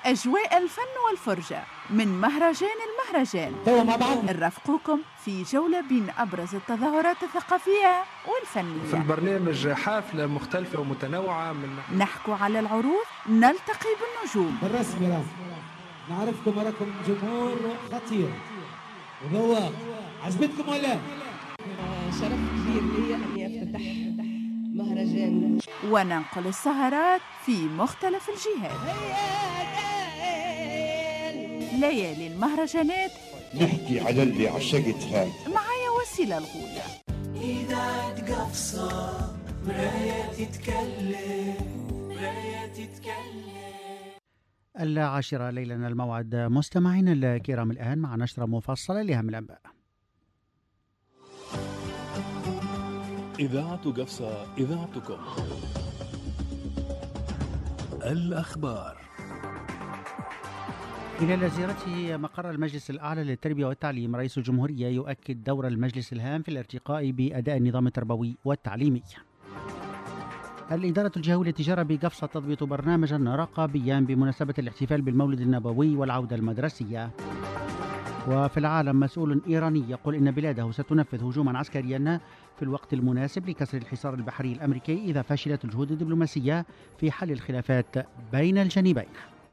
أجواء الفن والفرجة من مهرجان المهرجان. نرافقكم في جولة بين أبرز التظاهرات الثقافية والفنية. في البرنامج حافلة مختلفة ومتنوعة نحكو على العروض، نلتقي بالنجوم. بالرسمي نعرفكم راكم جمهور خطير وذواق. عجبتكم ولا؟ شرف كبير لي أني أفتتح مهرجان وننقل السهرات في مختلف الجهات. ليالي المهرجانات نحكي على اللي عشقتها. معايا وسيلة الغولة. إذا تقفصة مراية تتكلم. 10 ليلا الموعد. مستمعينا الكرام، الآن مع نشرة مفصلة لأهم الأنباء. إذاعة قفصة، إذاعتكم. الأخبار. خلال زيارته مقر المجلس الأعلى للتربية والتعليم، رئيس الجمهورية يؤكد دور المجلس الهام في الارتقاء بأداء النظام التربوي والتعليمي. الإدارة الجهوية للتجارة بقفصة تضبط برنامجا رقابيا بمناسبة الاحتفال بالمولد النبوي والعودة المدرسية. وفي العالم، مسؤول إيراني يقول إن بلاده ستنفذ هجوما عسكريا في الوقت المناسب لكسر الحصار البحري الأمريكي إذا فشلت الجهود الدبلوماسية في حل الخلافات بين الجانبين.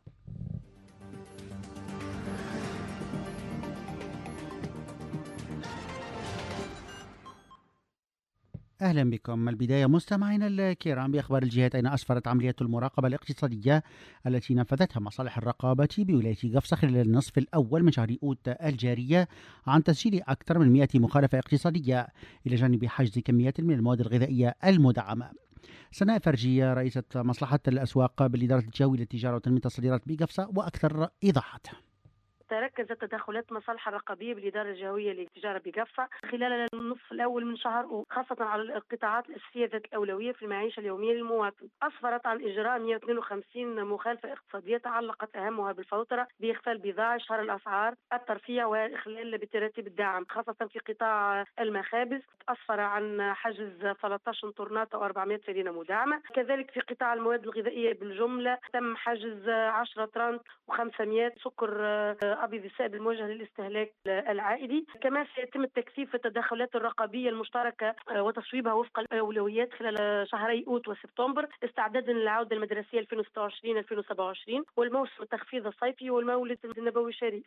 أهلا بكم. البداية مستمعينا الكرام بأخبار الجهات، أين أسفرت عمليات المراقبة الاقتصادية التي نفذتها مصالح الرقابة بولاية قفصة خلال النصف الأول من شهر أوت الجارية عن تسجيل أكثر من 100 مخالفة اقتصادية، إلى جانب حجز كميات من المواد الغذائية المدعمة. سناء فرجية رئيسة مصلحة الأسواق بالإدارة الجهوية للتجارة وتنمية الصادرات بقفصة، وأكثر إيضاحات. تركزت تدخلات مصالح الرقابية بالإدارة الجهوية للتجارة بقفصة خلال النصف الأول من شهر، وخاصة على القطاعات الأساسية ذات الأولوية في المعيشة اليومية للمواطن. أسفرت عن إجراء 152 مخالفة اقتصادية تعلقت أهمها بالفوترة، بإخفاء البضاعة، إشهار الأسعار، الترفيع والإخلال بتراتيب الدعم، خاصة في قطاع المخابز. أسفر عن حجز 13 طرنات و400 سرينة مدعمة. كذلك في قطاع المواد الغذائية بالجملة تم حجز 10 طرن و500 سكر أبيض السائل الموجه للاستهلاك العائلي. كمان سيتم التكثيف في التدخلات الرقابية المشتركة وتصويبها وفق الأولويات خلال شهري أوت وسبتمبر، استعدادا للعودة المدرسية 2026-2027 والموسم التخفيض الصيفي والمولد النبوي الشريف.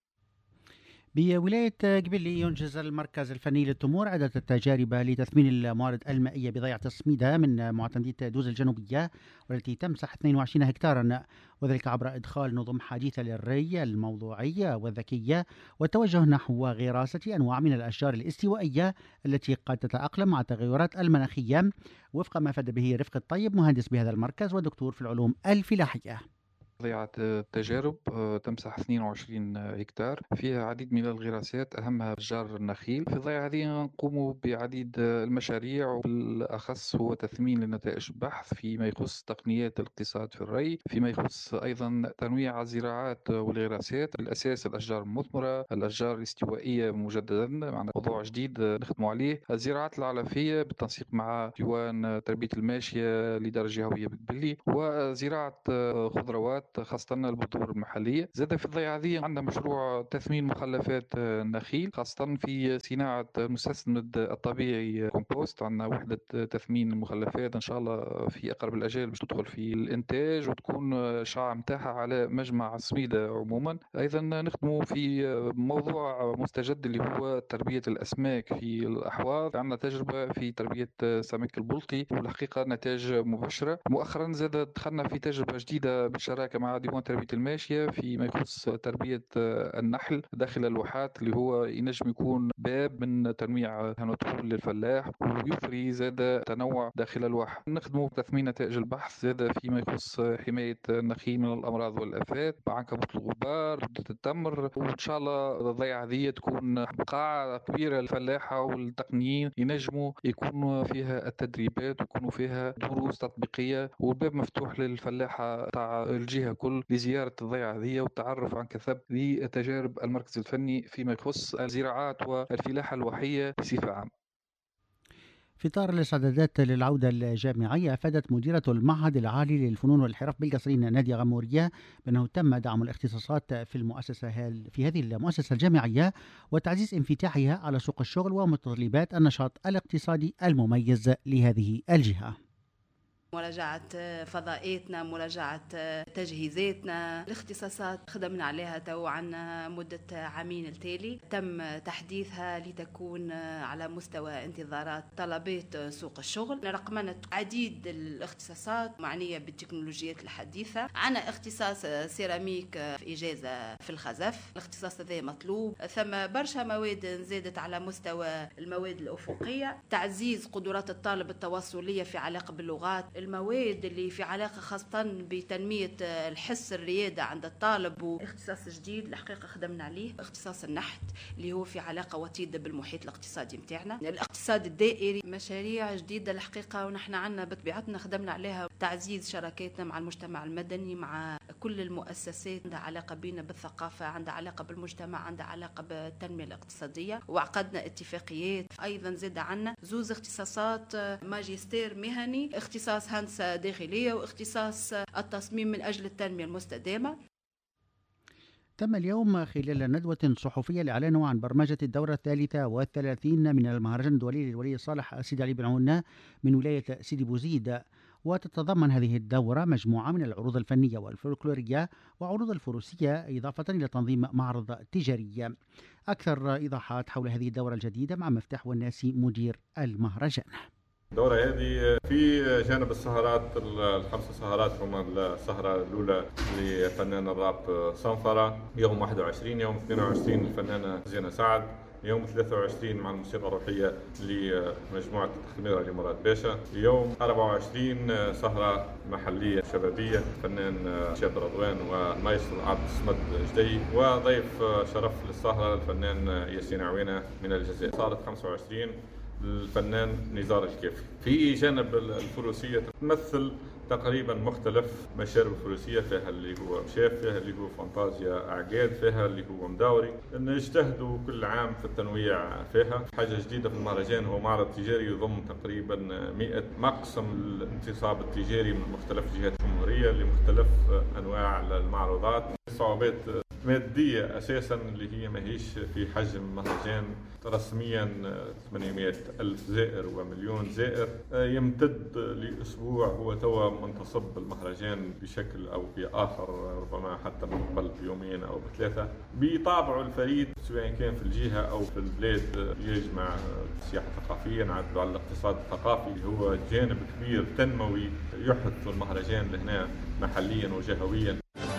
بولاية قبلي ينجز المركز الفني للتمور عدة تجارب لتثمين الموارد المائية بضيعة السميدة من معتمدية دوز الجنوبية، والتي تمسح 22 هكتارا، وذلك عبر إدخال نظم حديثة للري الموضوعية والذكية والتوجه نحو غراسة أنواع من الأشجار الاستوائية التي قد تتأقلم مع التغيرات المناخية، وفق ما فاد به رفق الطيب، مهندس بهذا المركز ودكتور في العلوم الفلاحية. ضيعة التجارب تمسح 22 هكتار فيها عديد من الغراسات أهمها أشجار النخيل. في الضيعة هذه نقوم بعديد المشاريع، وبالأخص هو تثمين لنتائج البحث فيما يخص تقنيات الاقتصاد في الري، فيما يخص أيضا تنويع الزراعات والغراسات، الأساس الأشجار المثمرة، الأشجار الاستوائية مجددا معنا موضوع جديد نخدم عليه، الزراعات العلفية بالتنسيق مع ديوان تربية الماشية لدرجة جهوية بقبلي، وزراعة خضروات خاصة البذور المحلية. زاد في الضيعة هذه عندنا مشروع تثمين مخلفات النخيل، خاصة في صناعة مستسمد الطبيعي كومبوست. عندنا وحدة تثمين المخلفات إن شاء الله في أقرب الأجال باش تدخل في الإنتاج وتكون شعاع متاحة على مجمع السميدة عموما. أيضا نخدموا في موضوع مستجد اللي هو تربية الأسماك في الأحواض. عندنا تجربة في تربية سمك البلطي والحقيقة نتائج مبشرة. مؤخرا زاد دخلنا في تجربة جديدة بالشراكة مع ديوان تربية الماشية فيما يخص تربية النحل داخل الواحات، اللي هو ينجم يكون باب من تنويع هنوتول للفلاح ويفري زاد تنوع داخل الواحة. نخدموا بتثمين نتائج البحث زاد فيما يخص حماية النخيل من الأمراض والآفات، عنكبوت الغبار، ردة التمر، وإن شاء الله الضيعة هذه تكون قاعة كبيرة للفلاحة والتقنيين ينجموا يكونوا فيها التدريبات ويكونوا فيها دروس تطبيقية، والباب مفتوح للفلاحة تاع الجهة كل لزيارة الضيعة هذه والتعرف عن كثب لتجارب المركز الفني فيما يخص الزراعات والفلاحة الوحية بصفة عامة. في إطار الاستعدادات للعودة الجامعية، أفادت مديرة المعهد العالي للفنون والحرف بالقصرين نادية غمورية بأنه تم دعم الاختصاصات في هذه المؤسسة الجامعية وتعزيز انفتاحها على سوق الشغل ومتطلبات النشاط الاقتصادي المميز لهذه الجهة. مراجعة فضائيتنا، مراجعة تجهيزاتنا، الاختصاصات خدمنا عليها تو عنا مدة عامين التالي، تم تحديثها لتكون على مستوى انتظارات طلبات سوق الشغل. رقمنة عديد الاختصاصات معنية بالتكنولوجيات الحديثة. عنا اختصاص سيراميك في إجازة في الخزف، الاختصاص هذا مطلوب. ثم برشا مواد زادت على مستوى المواد الأفقية، تعزيز قدرات الطالب التواصلية في علاقة باللغات، المواد اللي في علاقة خاصة بتنمية الحس الريادة عند الطالب. واختصاص جديد الحقيقة خدمنا عليه، اختصاص النحت اللي هو في علاقة وطيدة بالمحيط الاقتصادي متاعنا. الاقتصاد الدائري مشاريع جديدة الحقيقة، ونحن عنا بطبيعتنا خدمنا عليها تعزيز شراكاتنا مع المجتمع المدني، مع كل المؤسسات عندها علاقة بينا بالثقافة، عندها علاقة بالمجتمع، عندها علاقة بالتنمية الاقتصادية، وعقدنا اتفاقيات. أيضا زاد عنا زوز اختصاصات، ماجستير مهني، اختصاص هندسة داخلية واختصاص التصميم من أجل التنمية المستدامة. تم اليوم خلال ندوة صحفية الإعلان عن برمجة الدورة 33 من المهرجان الدولي للولي الصالح سيدي علي بن عونة من ولاية سيدي بوزيد، وتتضمن هذه الدورة مجموعة من العروض الفنية والفولكلورية وعروض الفروسية، إضافة إلى تنظيم معرض تجاري. أكثر إيضاحات حول هذه الدورة الجديدة مع مفتاح والناسي مدير المهرجان. الدورة هذه في جانب السهرات، الخمس سهرات هما السهرة الأولى لفنان الراب صنفرة يوم 21، يوم 22 الفنانة زينة سعد، يوم 23 مع الموسيقى الروحية لمجموعة التخميرة لمراد باشا، يوم 24 سهرة محلية شبابية الفنان شاب رضوان والمايسترو عبد الصمد جدي، وضيف شرف للسهرة الفنان ياسين عوينة من الجزائر. صارت 25 الفنان نزار الكافي. في جانب الفروسية تمثل تقريبا مختلف مشارب الفروسية، فيها اللي هو مشاف، فيها اللي هو فانتازيا أعقاد، فيها اللي هو مداوري. نجتهدوا كل عام في التنويع فيها. حاجة جديدة في المهرجان هو معرض تجاري يضم تقريبا 100 مقسم الانتصاب التجاري من مختلف جهات الجمهورية لمختلف أنواع المعروضات. صعوبات مادية أساسا اللي هي ماهيش في حجم مهرجان رسميا 800 ألف زائر ومليون زائر، يمتد لأسبوع. هو توا منتصب المهرجان بشكل أو بآخر، ربما حتى من قبل بيومين أو بثلاثة، بطابعه الفريد سواء كان في الجهة أو في البلاد. يجمع السياحة الثقافية، نعدل على الاقتصاد الثقافي اللي هو جانب كبير تنموي يحدث المهرجان لهنا محليا وجهويا.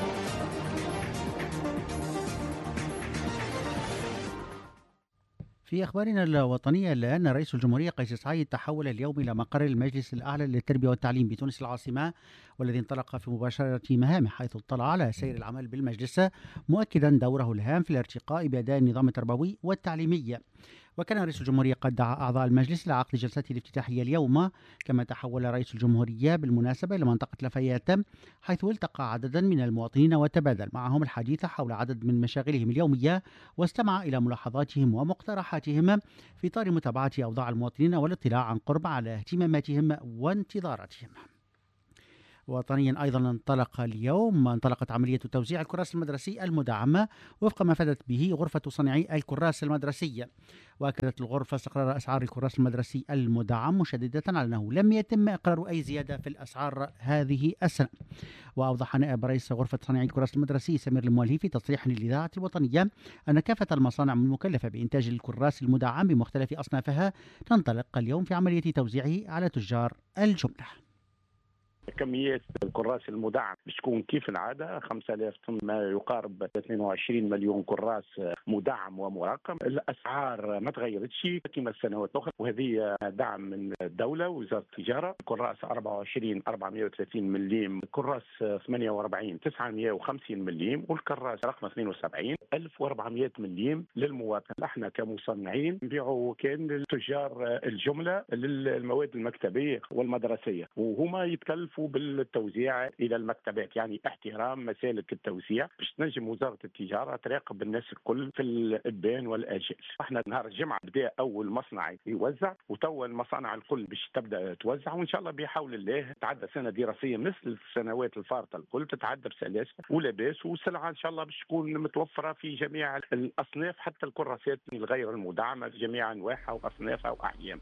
في أخبارنا الوطنية الآن، رئيس الجمهورية قيس سعيد تحول اليوم إلى مقر المجلس الأعلى للتربية والتعليم بتونس العاصمة، والذي انطلق في مباشرة مهامه حيث اطلع على سير العمل بالمجلس، مؤكدا دوره الهام في الارتقاء بأداء النظام التربوي والتعليمي. وكان رئيس الجمهورية قد دعا أعضاء المجلس لعقد جلسته الافتتاحية اليوم. كما تحول رئيس الجمهورية بالمناسبة إلى منطقة لافايات، حيث التقى عددا من المواطنين وتبادل معهم الحديث حول عدد من مشاغلهم اليومية، واستمع إلى ملاحظاتهم ومقترحاتهم في إطار متابعة أوضاع المواطنين والاطلاع عن قرب على اهتماماتهم وانتظاراتهم. وطنيا أيضا انطلقت عملية توزيع الكراس المدرسي المدعمة وفق ما فادت به غرفة صانعي الكراس المدرسية. وأكدت الغرفة استقرار أسعار الكراس المدرسي المدعم، مشددة على أنه لم يتم إقرار أي زيادة في الأسعار هذه السنة. وأوضح نائب رئيس غرفة صانعي الكراس المدرسي سمير الموالهي في تصريح للإذاعة الوطنية أن كافة المصانع المكلفة بإنتاج الكراس المدعم بمختلف أصنافها تنطلق اليوم في عملية توزيعه على تجار الجملة. كميات الكراس المدعم بتكون كيف العادة 5000 طن، ما يقارب 22 مليون كراس مدعم ومراقم. الأسعار ما تغيرتش كما السنوات الأخرى، وهذه دعم من الدولة ووزارة التجارة. الكراس 24 430 مليم، الكراس 48 950 مليم، والكراس رقم 72 1400 مليم للمواطن. احنا كمصنعين نبيعوا كان للتجار الجملة للمواد المكتبية والمدرسية، وهما يتكلفوا نكتفوا بالتوزيع إلى المكتبات، يعني احترام مسالك التوزيع باش تنجم وزارة التجارة تراقب الناس الكل في الإبان والآجال. احنا نهار الجمعة بدأ أول مصنع يوزع، وتوا المصانع الكل باش تبدأ توزع، وإن شاء الله بحول الله تعدى سنة دراسية مثل السنوات الفارطة الكل تتعدى بسلاسة ولاباس، والسلعة إن شاء الله باش تكون متوفرة في جميع الأصناف، حتى الكراسات الغير المدعمة في جميع أنواعها وأصنافها وأحجامها.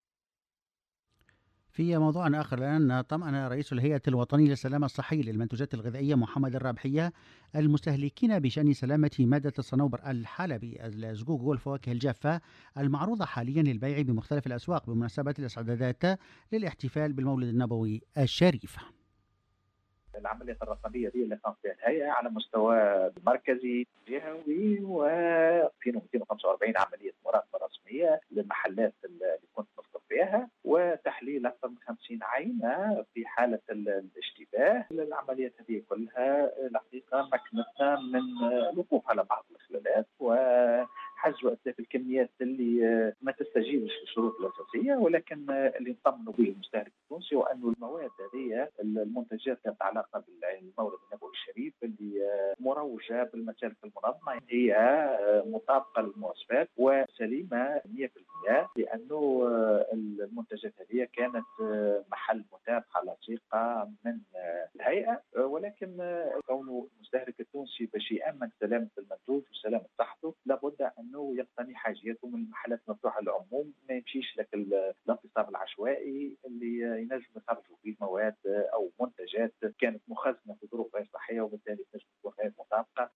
في موضوع آخر الآن، طمأن رئيس الهيئة الوطنية للسلامة الصحية للمنتوجات الغذائية محمد الرابحية المستهلكين بشأن سلامة مادة الصنوبر الحلبي الزقوق والفواكه الجافة المعروضة حاليا للبيع بمختلف الأسواق بمناسبة الاستعدادات للاحتفال بالمولد النبوي الشريف. العمليات الرقابية دي اللي قامت بها الهيئة على مستوى مركزي جهوي، وفي 245 عملية مراقبة رسمية للمحلات اللي كنت مذكر فيها، وتحليل أكثر من 50 عينة في حالة الاشتباه. العمليات هذه كلها الحقيقة مكنتنا من الوقوف على بعض الخلالات وحجز وإتلاف الكميات اللي ما تستجيبش للشروط الأساسية، ولكن اللي نطمنوا به المستهلك التونسي وأنه المواد هذه المنتجات ذات علاقة بالمولد النبوي الشريف اللي مروجة بالمسالك المنظمة هي مطابقة للمواصفات وسليمة 100%، لأنه المنتجات هذه كانت محل متابعة لصيقة من الهيئة، ولكن كونه المستهلك التونسي باش يأمن سلامة المنتوج وسلامة صحته لابد أنه يقتني حاجياته من المحلات المفتوحة للعموم، ما يمشيش لك الاغتصاب العشوائي اللي ينجم يخرجوا فيه مواد أو منتجات كانت مخزنة في ظروف غير صحية وبالتالي تنجم تكون غير مطابقة.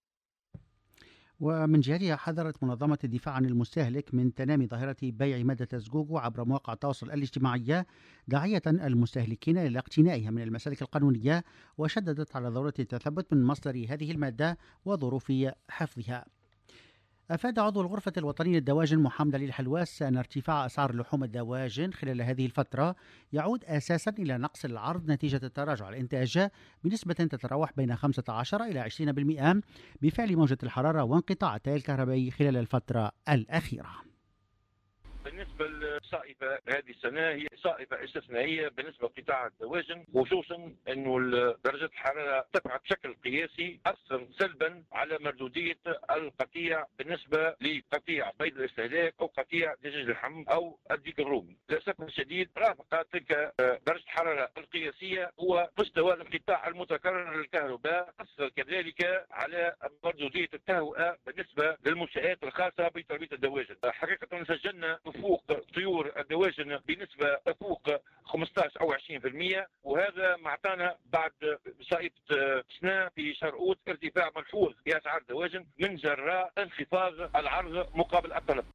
ومن جهتها حذرت منظمة الدفاع عن المستهلك من تنامي ظاهرة بيع مادة الزقوق عبر مواقع التواصل الاجتماعية، داعية المستهلكين إلى اقتنائها من المسالك القانونية، وشددت على ضرورة التثبت من مصدر هذه المادة وظروف حفظها. أفاد عضو الغرفة الوطنية للدواجن محمد علي الحلواس أن ارتفاع أسعار لحوم الدواجن خلال هذه الفترة يعود أساسا إلى نقص العرض نتيجة التراجع الإنتاج بنسبة تتراوح بين 15 إلى 20% بفعل موجة الحرارة وانقطاع التيار الكهربائي خلال الفترة الأخيرة. بالنسبة للصائبة هذه السنة هي صائبة استثنائية بالنسبة لقطاع الدواجن، خصوصا أنه درجة الحرارة ارتفعت بشكل قياسي أثر سلبا على مردودية القطيع بالنسبة لقطيع بيض الاستهلاك أو قطيع دجاج اللحم أو الديك الرومي. للأسف الشديد رافق تلك درجة الحرارة القياسية هو مستوى الانقطاع المتكرر للكهرباء، أثر كذلك على مردودية التهوئة بالنسبة للمنشآت الخاصة بتربية الدواجن. حقيقة سجلنا فوق طيور الدواجن بنسبة تفوق 15 أو 20%، وهذا معطانا بعد صائبة سنة في شهر أوت ارتفاع ملحوظ في أسعار الدواجن من جراء انخفاض العرض مقابل الطلب.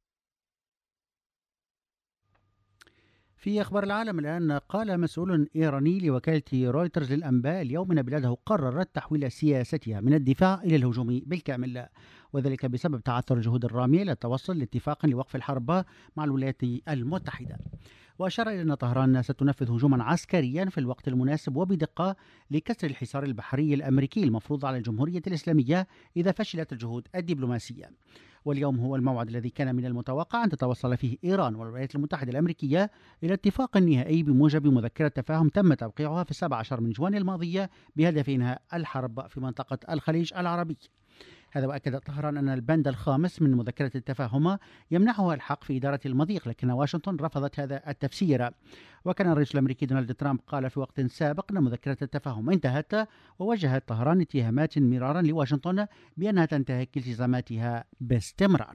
في أخبار العالم الآن، قال مسؤول إيراني لوكالة رويترز للأنباء اليوم أن بلاده قررت تحويل سياستها من الدفاع إلى الهجوم بالكامل، وذلك بسبب تعثر الجهود الرامية للتوصل لاتفاق لوقف الحرب مع الولايات المتحدة. وأشار إلى أن طهران ستنفذ هجوما عسكريا في الوقت المناسب وبدقة لكسر الحصار البحري الأمريكي المفروض على الجمهورية الإسلامية إذا فشلت الجهود الدبلوماسية. واليوم هو الموعد الذي كان من المتوقع أن تتوصل فيه إيران والولايات المتحدة الأمريكية إلى اتفاق نهائي بموجب مذكرة تفاهم تم توقيعها في 17 من جوان الماضية بهدف إنهاء الحرب في منطقة الخليج العربي. هذا وأكد طهران أن البند الخامس من مذكرة التفاهم يمنحها الحق في إدارة المضيق، لكن واشنطن رفضت هذا التفسير. وكان الرئيس الأمريكي دونالد ترامب قال في وقت سابق أن مذكرة التفاهم انتهت، ووجهت طهران اتهامات مرارا لواشنطن بأنها تنتهك التزاماتها باستمرار.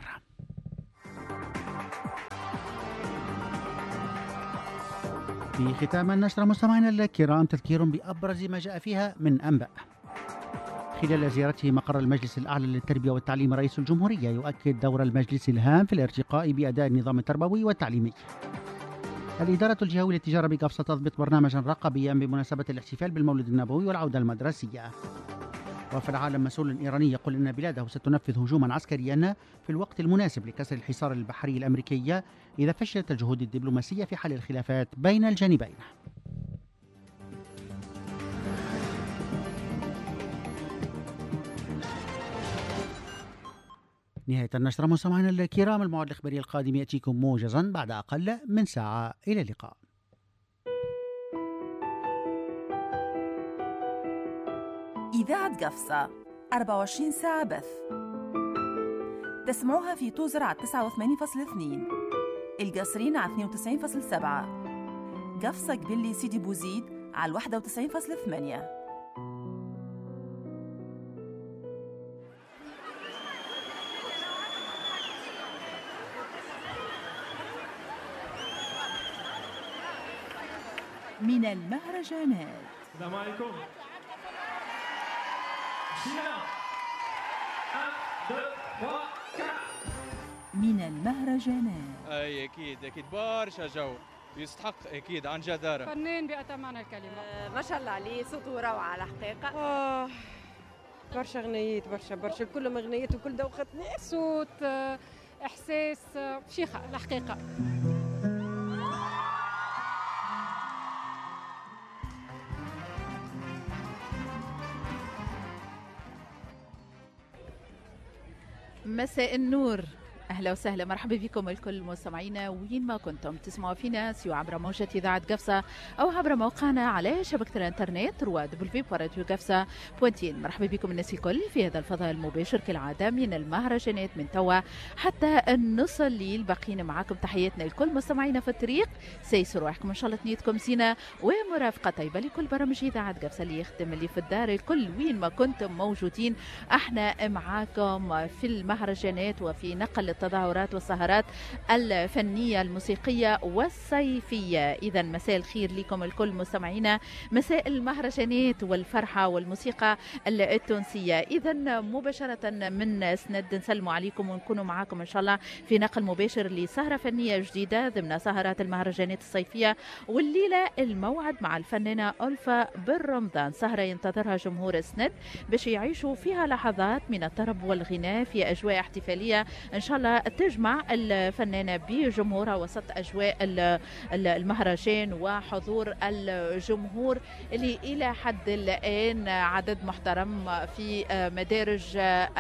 في ختام النشرة مستمعينا الكرام تذكير بأبرز ما جاء فيها من أنباء. خلال زيارته مقر المجلس الأعلى للتربية والتعليم رئيس الجمهورية يؤكد دور المجلس الهام في الارتقاء بأداء النظام التربوي والتعليمي. الإدارة الجهوية للتجارة بقفصة تضبط برنامجا رقابيا بمناسبة الاحتفال بالمولد النبوي والعودة المدرسية. وفي العالم مسؤول إيراني يقول أن بلاده ستنفذ هجوما عسكريا في الوقت المناسب لكسر الحصار البحري الأمريكي إذا فشلت الجهود الدبلوماسية في حل الخلافات بين الجانبين. نهاية النشرة مستمعينا الكرام، الموعد الإخباري القادم يأتيكم موجزا بعد أقل من ساعة. إلى اللقاء. إذاعة قفصة 24 ساعة بث. تسمعوها في توزر على 89.2، القصرين على 92.7، قفصة قبلي سيدي بوزيد على 91.8. من المهرجانات. السلام عليكم. من المهرجانات. اي اكيد برشا جو يستحق اكيد عن جدارة. فنان بأتمنى الكلمة. ما شاء الله عليه، صوته روعة على حقيقة. برشا غنيات، برشا كلهم غنيات وكل دوخة صوت، احساس، شيخة الحقيقة. مساء النور، أهلا وسهلا، مرحبا بكم الكل مستمعينا وين ما كنتم تسمعوا فينا، سواء عبر موجة إذاعة قفصة أو عبر موقعنا على شبكة الإنترنت www.radio-qafsa.in. مرحبا بكم الناس الكل في هذا الفضاء المباشر كالعادة من المهرجانات من توا حتى النص الليل. باقيين معاكم، تحياتنا الكل مستمعينا في الطريق، سيسوا رواحكم إن شاء الله، تنيتكم زينة ومرافقة طيبة لكل برامج إذاعة قفصة اللي يخدم اللي في الدار الكل وين ما كنتم موجودين. احنا معاكم في المهرجانات وفي نقل التظاهرات والسهرات الفنية الموسيقية والصيفية. إذا مساء الخير لكم الكل مستمعينا، مساء المهرجانات والفرحة والموسيقى التونسية. إذا مباشرة من سند نسلموا عليكم ونكونوا معاكم إن شاء الله في نقل مباشر لسهرة فنية جديدة ضمن سهرات المهرجانات الصيفية. والليلة الموعد مع الفنانة ألفا بالرمضان، سهرة ينتظرها جمهور سند باش يعيشوا فيها لحظات من الطرب والغناء في أجواء احتفالية إن شاء الله تجمع الفنانة بجمهورها وسط أجواء المهرجان وحضور الجمهور اللي إلى حد الآن عدد محترم في مدارج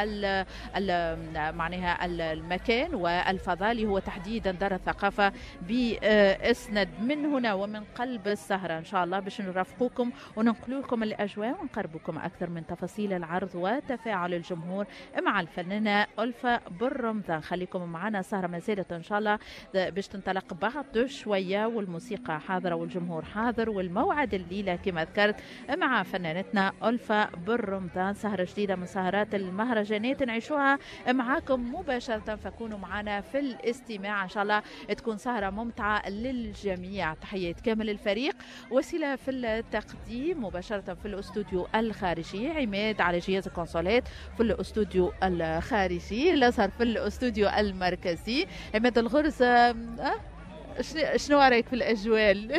معناها المكان والفضاء اللي هو تحديدا دار الثقافة بإسند. من هنا ومن قلب السهرة إن شاء الله باش نرافقوكم وننقل لكم الأجواء ونقربكم أكثر من تفاصيل العرض وتفاعل الجمهور مع الفنانة ألفا بالرمضان. خليكم معنا، سهرة ما زالت إن شاء الله باش تنطلق بعد شوية والموسيقى حاضرة والجمهور حاضر، والموعد الليلة كما ذكرت مع فنانتنا ألفا بالرمضان، سهرة جديدة من سهرات المهرجانات نعيشوها معاكم مباشرة، فكونوا معنا في الاستماع إن شاء الله تكون سهرة ممتعة للجميع. تحيات كامل الفريق، وسيلة في التقديم مباشرة في الاستوديو الخارجي، عماد على جهاز الكونسولات في الاستوديو الخارجي، الأزهر في الاستوديو المركزي، عماد الغرز. شنو رايك في الأجواء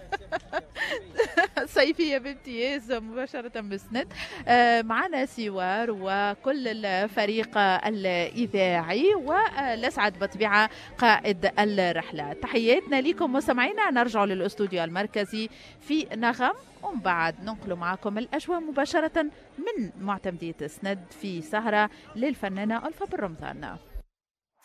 صيفية بامتياز مباشرة بسند؟ معنا سوار وكل الفريق الإذاعي والأسعد بطبيعة قائد الرحلة. تحياتنا لكم مستمعينا، نرجع للأستوديو المركزي في نغم ومن بعد ننقل معكم الأجواء مباشرة من معتمدية سند في سهرة للفنانة ألفا بالرمضان.